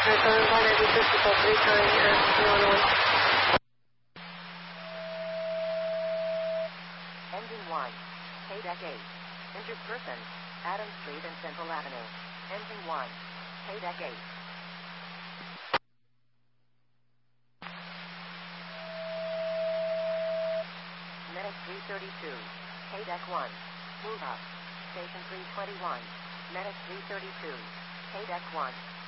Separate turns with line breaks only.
Engine 1. K-Deck 8. Injured person. Adams Street and Central Avenue. Engine 1. K-Deck 8. Medic 332. K-Deck 1. Move up. Station 321. Medic 332. K-Deck 1.